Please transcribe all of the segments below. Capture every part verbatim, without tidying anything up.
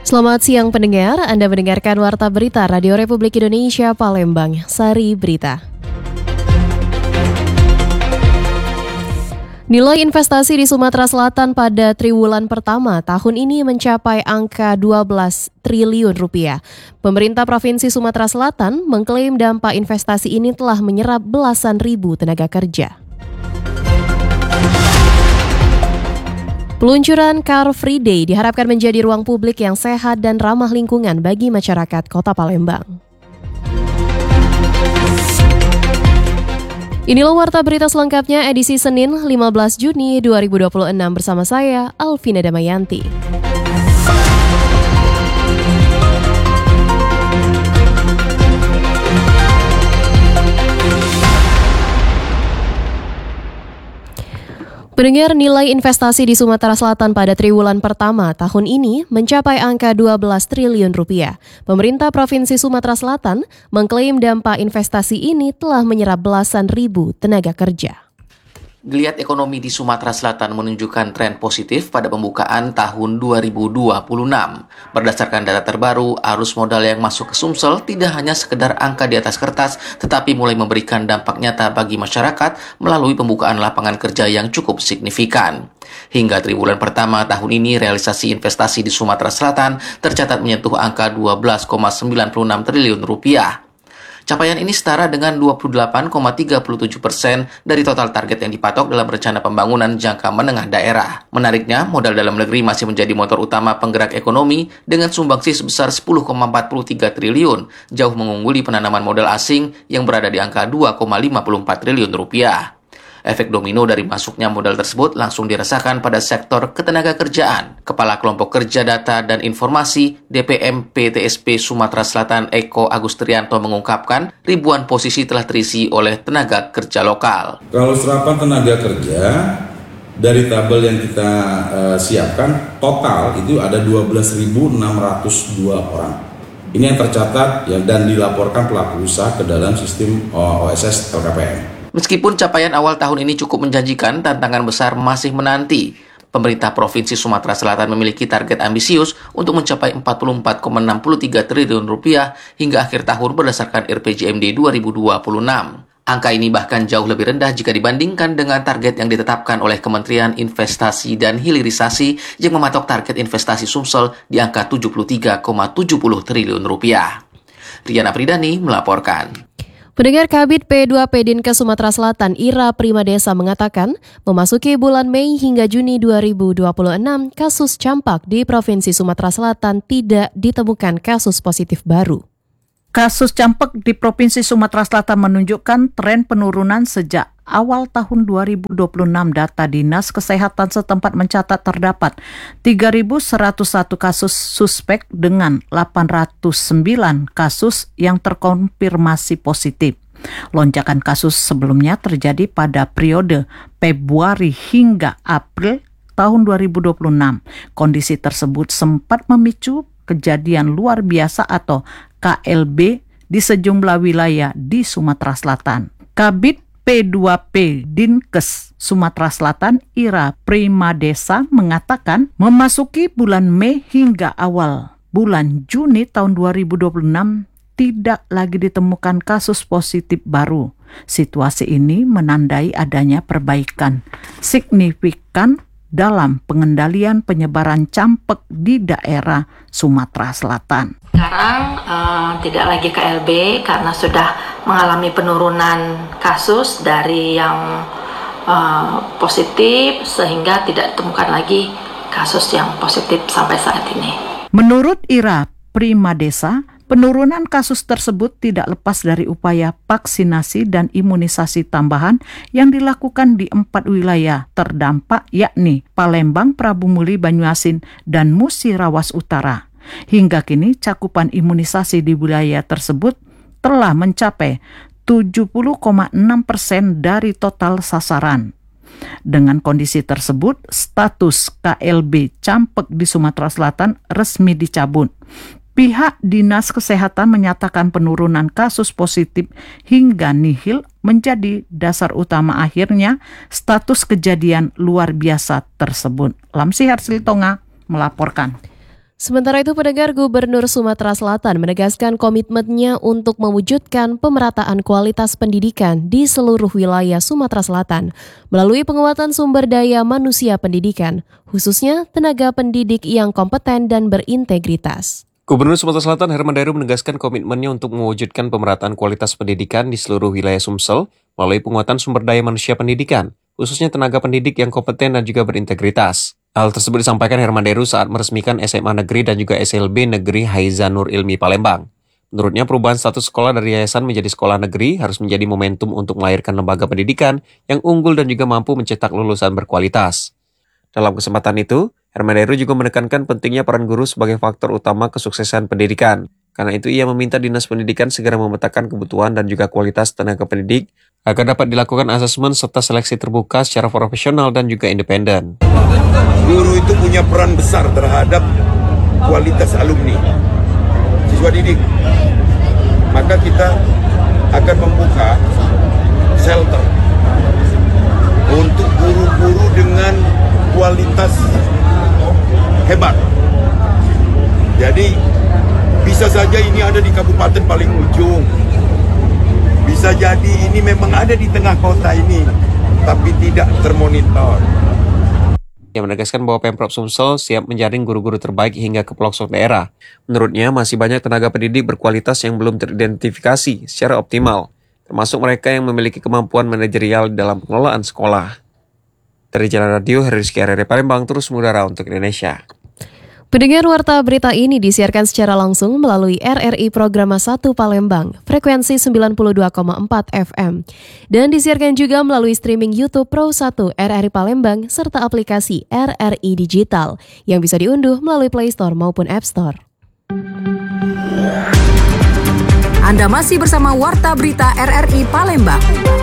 Selamat siang pendengar, Anda mendengarkan Warta Berita Radio Republik Indonesia Palembang, Sari Berita. Nilai investasi di Sumatera Selatan pada triwulan pertama tahun ini mencapai angka dua belas triliun rupiah. Pemerintah Provinsi Sumatera Selatan mengklaim dampak investasi ini telah menyerap belasan ribu tenaga kerja. Peluncuran Car Free Day diharapkan menjadi ruang publik yang sehat dan ramah lingkungan bagi masyarakat Kota Palembang. Inilah Warta Berita selengkapnya edisi Senin lima belas Juni dua ribu dua puluh enam bersama saya, Alvina Damayanti. Pendengar, nilai investasi di Sumatera Selatan pada triwulan pertama tahun ini mencapai angka dua belas triliun rupiah. Pemerintah Provinsi Sumatera Selatan mengklaim dampak investasi ini telah menyerap belasan ribu tenaga kerja. Geliat ekonomi di Sumatera Selatan menunjukkan tren positif pada pembukaan tahun dua ribu dua puluh enam. Berdasarkan data terbaru, arus modal yang masuk ke Sumsel tidak hanya sekedar angka di atas kertas, tetapi mulai memberikan dampak nyata bagi masyarakat melalui pembukaan lapangan kerja yang cukup signifikan. Hingga triwulan pertama tahun ini, realisasi investasi di Sumatera Selatan tercatat menyentuh angka dua belas koma sembilan enam triliun rupiah. Capaian ini setara dengan dua puluh delapan koma tiga tujuh persen dari total target yang dipatok dalam rencana pembangunan jangka menengah daerah. Menariknya, modal dalam negeri masih menjadi motor utama penggerak ekonomi dengan sumbangsi sebesar sepuluh koma empat tiga triliun, jauh mengungguli penanaman modal asing yang berada di angka dua koma lima empat triliun rupiah. Efek domino dari masuknya modal tersebut langsung dirasakan pada sektor ketenagakerjaan. Kepala Kelompok Kerja Data dan Informasi D P M P T S P Sumatera Selatan Eko Agustrianto mengungkapkan ribuan posisi telah terisi oleh tenaga kerja lokal. Kalau serapan tenaga kerja dari tabel yang kita uh, siapkan, total itu ada dua belas ribu enam ratus dua orang. Ini yang tercatat ya, dan dilaporkan pelaku usaha ke dalam sistem O S S L K P M. Meskipun capaian awal tahun ini cukup menjanjikan, tantangan besar masih menanti. Pemerintah Provinsi Sumatera Selatan memiliki target ambisius untuk mencapai empat puluh empat koma enam tiga triliun rupiah hingga akhir tahun berdasarkan R P J M D dua ribu dua puluh enam. Angka ini bahkan jauh lebih rendah jika dibandingkan dengan target yang ditetapkan oleh Kementerian Investasi dan Hilirisasi yang mematok target investasi Sumsel di angka tujuh puluh tiga koma tujuh puluh triliun rupiah. Rian Afridani melaporkan. Pendengar, Kabid P dua P Dinkes Sumatera Selatan Ira Primadesa mengatakan, memasuki bulan Mei hingga Juni dua ribu dua puluh enam, kasus campak di Provinsi Sumatera Selatan tidak ditemukan kasus positif baru. Kasus campak di Provinsi Sumatera Selatan menunjukkan tren penurunan sejak awal tahun dua ribu dua puluh enam. Data Dinas Kesehatan setempat mencatat terdapat tiga ribu seratus satu kasus suspek dengan delapan ratus sembilan kasus yang terkonfirmasi positif. Lonjakan kasus sebelumnya terjadi pada periode Februari hingga April tahun dua ribu dua puluh enam. Kondisi tersebut sempat memicu kejadian luar biasa atau K L B di sejumlah wilayah di Sumatera Selatan. Kabid P dua P Dinkes Sumatera Selatan Ira Primadesa mengatakan memasuki bulan Mei hingga awal bulan Juni tahun dua ribu dua puluh enam tidak lagi ditemukan kasus positif baru. Situasi ini menandai adanya perbaikan signifikan dalam pengendalian penyebaran campak di daerah Sumatera Selatan. Sekarang uh, tidak lagi K L B karena sudah mengalami penurunan kasus dari yang uh, positif sehingga tidak ditemukan lagi kasus yang positif sampai saat ini. Menurut Ira Primadesa, penurunan kasus tersebut tidak lepas dari upaya vaksinasi dan imunisasi tambahan yang dilakukan di empat wilayah terdampak yakni Palembang, Prabu Muli, Banyuasin, dan Musirawas Utara. Hingga kini cakupan imunisasi di wilayah tersebut telah mencapai tujuh puluh koma enam persen dari total sasaran. Dengan kondisi tersebut, status K L B campak di Sumatera Selatan resmi dicabut. Pihak Dinas Kesehatan menyatakan penurunan kasus positif hingga nihil menjadi dasar utama akhirnya status kejadian luar biasa tersebut. Lamsi Herslitonga melaporkan. Sementara itu, pendengar, Gubernur Sumatera Selatan menegaskan komitmennya untuk mewujudkan pemerataan kualitas pendidikan di seluruh wilayah Sumatera Selatan melalui penguatan sumber daya manusia pendidikan, khususnya tenaga pendidik yang kompeten dan berintegritas. Gubernur Sumatera Selatan Herman Deru menegaskan komitmennya untuk mewujudkan pemerataan kualitas pendidikan di seluruh wilayah Sumsel melalui penguatan sumber daya manusia pendidikan, khususnya tenaga pendidik yang kompeten dan juga berintegritas. Hal tersebut disampaikan Herman Deru saat meresmikan S M A Negeri dan juga S L B Negeri Haiza Nur Ilmi Palembang. Menurutnya, perubahan status sekolah dari yayasan menjadi sekolah negeri harus menjadi momentum untuk melahirkan lembaga pendidikan yang unggul dan juga mampu mencetak lulusan berkualitas. Dalam kesempatan itu, Herman Deru juga menekankan pentingnya peran guru sebagai faktor utama kesuksesan pendidikan. Karena itu, ia meminta Dinas Pendidikan segera memetakan kebutuhan dan juga kualitas tenaga pendidik agar dapat dilakukan asesmen serta seleksi terbuka secara profesional dan juga independen. Guru itu punya peran besar terhadap kualitas alumni, siswa didik. Maka kita akan membuka shelter untuk guru-guru dengan kualitas hebat. Jadi bisa saja ini ada di kabupaten paling ujung, bisa jadi ini memang ada di tengah kota ini, tapi tidak termonitor. Yang menegaskan bahwa Pemprov Sumsel siap menjaring guru-guru terbaik hingga ke pelosok daerah. Menurutnya, masih banyak tenaga pendidik berkualitas yang belum teridentifikasi secara optimal, termasuk mereka yang memiliki kemampuan manajerial dalam pengelolaan sekolah. Dari Jalan Radio, Heri Rizky R R Palembang, terus mengudara untuk Indonesia. Pendengar, warta berita ini disiarkan secara langsung melalui R R I Programa satu Palembang, frekuensi sembilan puluh dua koma empat F M. Dan disiarkan juga melalui streaming YouTube Pro satu R R I Palembang, serta aplikasi R R I Digital, yang bisa diunduh melalui Play Store maupun App Store. Anda masih bersama Warta Berita R R I Palembang.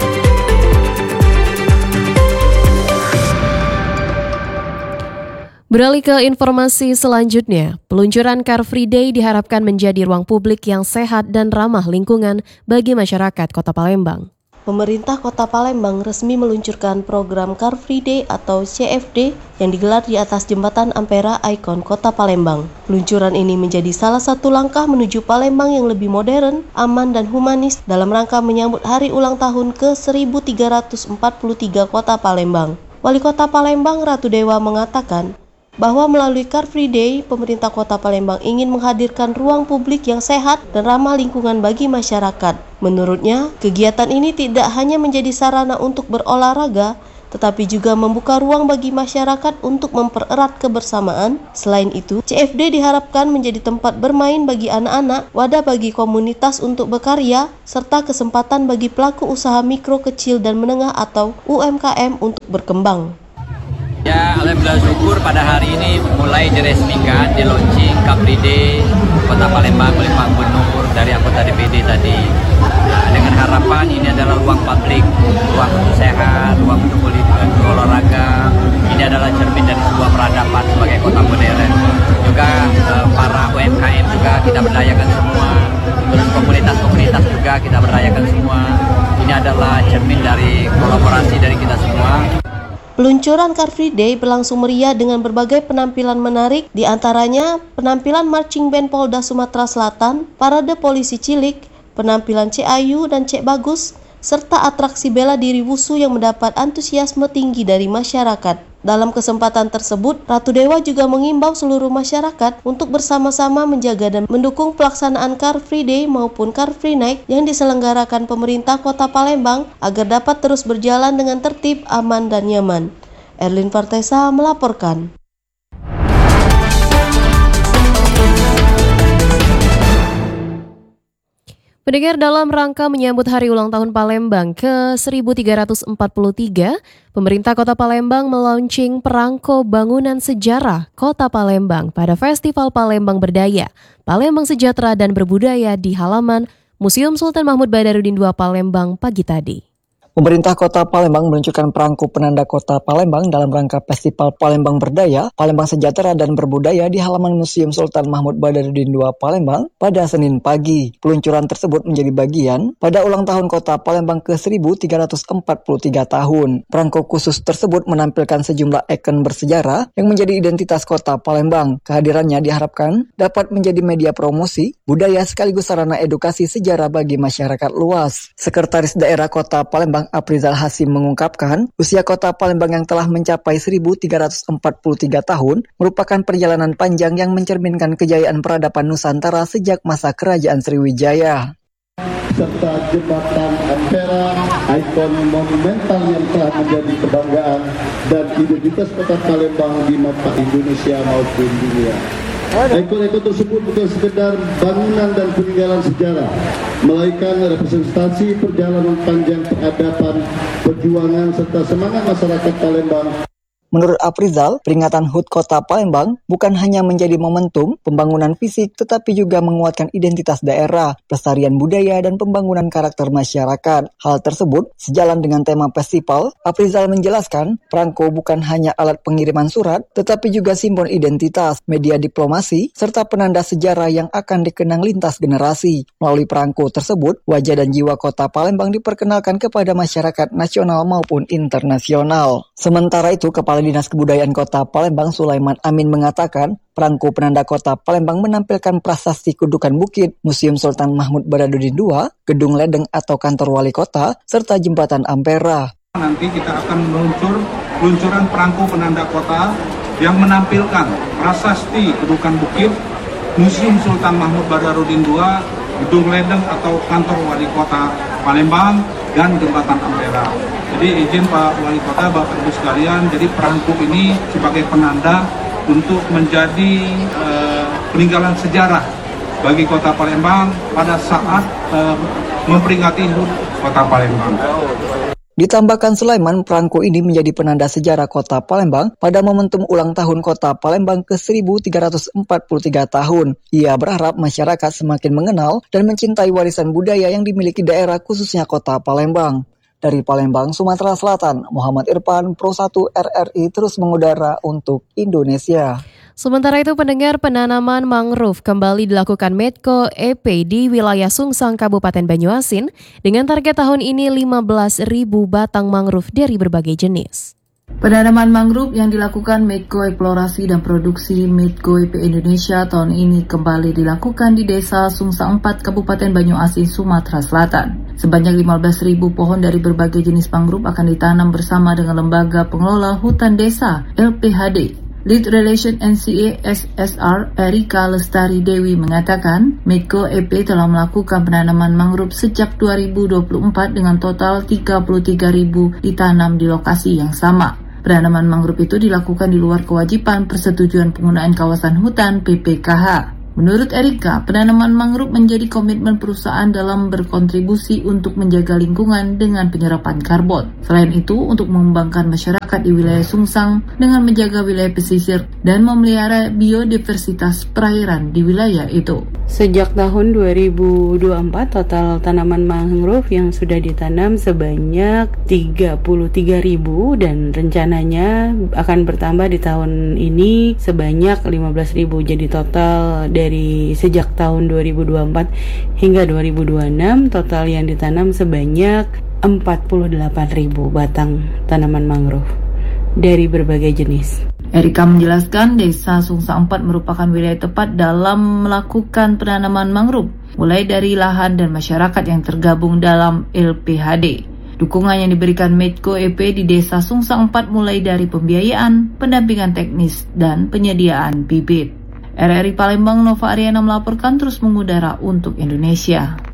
Beralih ke informasi selanjutnya, peluncuran Car Free Day diharapkan menjadi ruang publik yang sehat dan ramah lingkungan bagi masyarakat Kota Palembang. Pemerintah Kota Palembang resmi meluncurkan program Car Free Day atau C F D yang digelar di atas jembatan Ampera ikon Kota Palembang. Peluncuran ini menjadi salah satu langkah menuju Palembang yang lebih modern, aman, dan humanis dalam rangka menyambut hari ulang tahun ke seribu tiga ratus empat puluh tiga Kota Palembang. Wali Kota Palembang Ratu Dewa mengatakan bahwa melalui Car Free Day, pemerintah Kota Palembang ingin menghadirkan ruang publik yang sehat dan ramah lingkungan bagi masyarakat. Menurutnya, kegiatan ini tidak hanya menjadi sarana untuk berolahraga, tetapi juga membuka ruang bagi masyarakat untuk mempererat kebersamaan. Selain itu, C F D diharapkan menjadi tempat bermain bagi anak-anak, wadah bagi komunitas untuk berkarya, serta kesempatan bagi pelaku usaha mikro, kecil, dan menengah atau U M K M untuk berkembang. Ya, alhamdulillah syukur pada hari ini mulai diresmikan, di launching Car Free Day Kota Palembang oleh Pak Gubernur dari anggota D P D tadi. Nah, dengan harapan ini adalah ruang publik, ruang untuk sehat, ruang untuk berolahraga. Ini adalah cermin dari sebuah peradaban sebagai kota modern. Juga eh, para U M K M juga kita berdayakan semua. Terus komunitas-komunitas juga kita berdayakan semua. Ini adalah cermin dari kolaborasi dari kita semua. Peluncuran Car Free Day berlangsung meriah dengan berbagai penampilan menarik, di antaranya penampilan Marching Band Polda Sumatera Selatan, parade polisi cilik, penampilan Cek Ayu dan Cek Bagus, serta atraksi bela diri wusu yang mendapat antusiasme tinggi dari masyarakat. Dalam kesempatan tersebut, Ratu Dewa juga mengimbau seluruh masyarakat untuk bersama-sama menjaga dan mendukung pelaksanaan Car Free Day maupun Car Free Night yang diselenggarakan pemerintah Kota Palembang agar dapat terus berjalan dengan tertib, aman, dan nyaman. Erlin Partesa melaporkan. Pendengar, dalam rangka menyambut hari ulang tahun Palembang ke seribu tiga ratus empat puluh tiga, pemerintah Kota Palembang melaunching perangko bangunan sejarah Kota Palembang pada Festival Palembang Berdaya, Palembang Sejahtera dan Berbudaya di halaman Museum Sultan Mahmud Badarudin kedua Palembang pagi tadi. Pemerintah Kota Palembang meluncurkan perangko penanda Kota Palembang dalam rangka Festival Palembang Berdaya, Palembang Sejahtera dan Berbudaya di halaman Museum Sultan Mahmud Badarudin kedua Palembang pada Senin pagi. Peluncuran tersebut menjadi bagian pada ulang tahun Kota Palembang ke seribu tiga ratus empat puluh tiga tahun. Perangko khusus tersebut menampilkan sejumlah ikon bersejarah yang menjadi identitas Kota Palembang. Kehadirannya diharapkan dapat menjadi media promosi, budaya sekaligus sarana edukasi sejarah bagi masyarakat luas. Sekretaris Daerah Kota Palembang Aprizal Hasim mengungkapkan, usia Kota Palembang yang telah mencapai seribu tiga ratus empat puluh tiga tahun merupakan perjalanan panjang yang mencerminkan kejayaan peradaban Nusantara sejak masa Kerajaan Sriwijaya. Serta jembatan Ampera, ikon monumental yang telah menjadi kebanggaan dan identitas Kota Palembang di mata Indonesia maupun dunia. Ikon-ikon tersebut bukan sekedar bangunan dan peninggalan sejarah, melainkan representasi perjalanan panjang peradaban, perjuangan serta semangat masyarakat Palembang. Menurut Aprizal, peringatan H U T Kota Palembang bukan hanya menjadi momentum pembangunan fisik, tetapi juga menguatkan identitas daerah, pelestarian budaya, dan pembangunan karakter masyarakat. Hal tersebut sejalan dengan tema festival. Aprizal menjelaskan, perangko bukan hanya alat pengiriman surat, tetapi juga simbol identitas, media diplomasi, serta penanda sejarah yang akan dikenang lintas generasi. Melalui perangko tersebut, wajah dan jiwa Kota Palembang diperkenalkan kepada masyarakat nasional maupun internasional. Sementara itu, Kepala Dinas Kebudayaan Kota Palembang Sulaiman Amin mengatakan, perangko penanda Kota Palembang menampilkan prasasti Kudukan Bukit, Museum Sultan Mahmud Badarudin kedua, Gedung Ledeng atau Kantor Wali Kota, serta Jembatan Ampera. Nanti kita akan meluncur peluncuran perangko penanda kota yang menampilkan prasasti Kudukan Bukit, Museum Sultan Mahmud Badarudin kedua, Gedung Ledeng atau Kantor Wali Kota Palembang, dan Jembatan Ampera. Jadi izin Pak Wali Kota, Bapak Ibu sekalian, jadi perangko ini sebagai penanda untuk menjadi uh, peninggalan sejarah bagi Kota Palembang pada saat uh, memperingati H U T Kota Palembang. Ditambahkan Sulaiman, perangko ini menjadi penanda sejarah Kota Palembang pada momentum ulang tahun Kota Palembang ke seribu tiga ratus empat puluh tiga tahun. Ia berharap masyarakat semakin mengenal dan mencintai warisan budaya yang dimiliki daerah khususnya Kota Palembang. Dari Palembang, Sumatera Selatan, Muhammad Irfan, Pro satu R R I terus mengudara untuk Indonesia. Sementara itu, pendengar, penanaman mangrove kembali dilakukan Medco E P di wilayah Sungsang, Kabupaten Banyuasin, dengan target tahun ini lima belas ribu batang mangrove dari berbagai jenis. Penanaman mangrove yang dilakukan Medco Eksplorasi dan Produksi Medco E P Indonesia tahun ini kembali dilakukan di Desa Sungsang empat, Kabupaten Banyuasin, Sumatera Selatan. Sebanyak lima belas ribu pohon dari berbagai jenis mangrove akan ditanam bersama dengan Lembaga Pengelola Hutan Desa L P H D. Lead Relation N C A S S R Erika Lestari Dewi mengatakan, Medco E P telah melakukan penanaman mangrove sejak dua ribu dua puluh empat dengan total tiga puluh tiga ribu ditanam di lokasi yang sama. Penanaman mangrove itu dilakukan di luar kewajiban persetujuan penggunaan kawasan hutan P P K H. Menurut Erika, penanaman mangrove menjadi komitmen perusahaan dalam berkontribusi untuk menjaga lingkungan dengan penyerapan karbon. Selain itu, untuk mengembangkan masyarakat di wilayah Sungsang dengan menjaga wilayah pesisir dan memelihara biodiversitas perairan di wilayah itu. Sejak tahun dua ribu dua puluh empat, total tanaman mangrove yang sudah ditanam sebanyak tiga puluh tiga ribu dan rencananya akan bertambah di tahun ini sebanyak lima belas ribu. Jadi total dari Dari sejak tahun dua ribu dua puluh empat hingga dua ribu dua puluh enam, total yang ditanam sebanyak empat puluh delapan ribu batang tanaman mangrove dari berbagai jenis. Erika menjelaskan Desa Sungsang empat merupakan wilayah tepat dalam melakukan penanaman mangrove, mulai dari lahan dan masyarakat yang tergabung dalam L P H D. Dukungan yang diberikan Medco E P di Desa Sungsang empat mulai dari pembiayaan, pendampingan teknis, dan penyediaan bibit. R R I Palembang, Nova Ariana melaporkan terus mengudara untuk Indonesia.